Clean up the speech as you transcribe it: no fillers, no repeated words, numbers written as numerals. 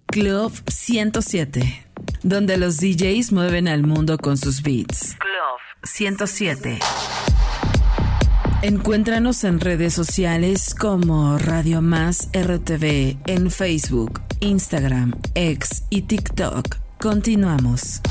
Club 107, donde los DJs mueven al mundo con sus beats. Club 107. Encuéntranos en redes sociales como Radio Más RTV en Facebook, Instagram, X y TikTok. Continuamos.